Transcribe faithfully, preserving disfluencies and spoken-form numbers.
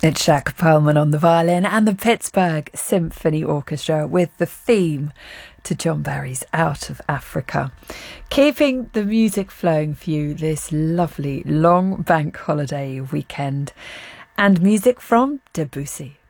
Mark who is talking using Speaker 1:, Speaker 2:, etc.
Speaker 1: It's Jacques Perlman on the violin and the Pittsburgh Symphony Orchestra with the theme to John Barry's Out of Africa. Keeping the music flowing for you this lovely long bank holiday weekend. And music from Debussy.